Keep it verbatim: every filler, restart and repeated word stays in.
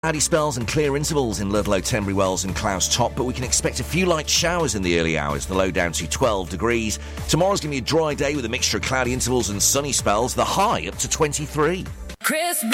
Cloudy spells and clear intervals in Ludlow, Tenbury Wells and Clowes Top, but we can expect a few light showers in the early hours, the low down to twelve degrees. Tomorrow's going to be a dry day with a mixture of cloudy intervals and sunny spells, the high up to twenty-three. Chris